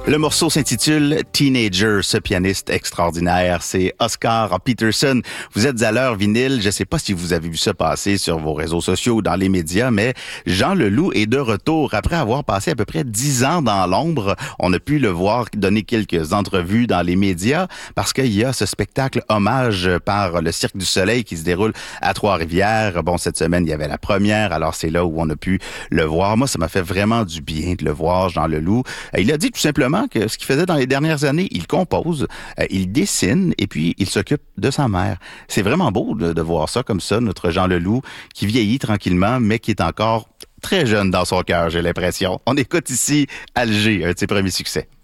Le morceau s'intitule Teenager, ce pianiste extraordinaire. C'est Oscar Peterson. Vous êtes à l'heure vinyle. Je ne sais pas si vous avez vu ça passer sur vos réseaux sociaux ou dans les médias, mais Jean Leloup est de retour. Après avoir passé à peu près 10 ans dans l'ombre, on a pu le voir donner quelques entrevues dans les médias parce qu'il y a ce spectacle hommage par le Cirque du Soleil qui se déroule à Trois-Rivières. Bon, cette semaine, il y avait la première, alors c'est là où on a pu le voir. Moi, ça m'a fait vraiment du bien de le voir, Jean Leloup. Il a dit tout simplement que ce qu'il faisait dans les dernières années, il compose, il dessine et puis il s'occupe de sa mère. C'est vraiment beau de voir ça comme ça, notre Jean Leloup qui vieillit tranquillement, mais qui est encore très jeune dans son cœur, j'ai l'impression. On écoute ici Alger, un de ses premiers succès.